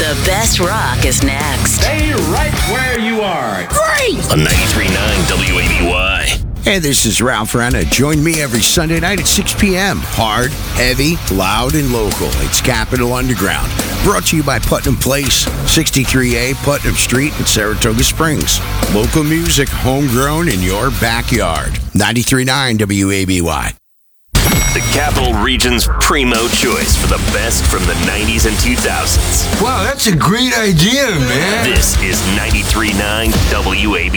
The best rock is next. Stay right where you are. Great! On 93.9 WABY. Hey, this is Ralph Renna. Join me every Sunday night at 6 p.m. Hard, heavy, loud, and local. It's Capital Underground. Brought to you by Putnam Place, 63A Putnam Street in Saratoga Springs. Local music, homegrown in your backyard. 93.9 WABY. The Capital Region's primo choice for the best from the 90s and 2000s. Wow, that's a great idea, man. This is 93.9 WABY.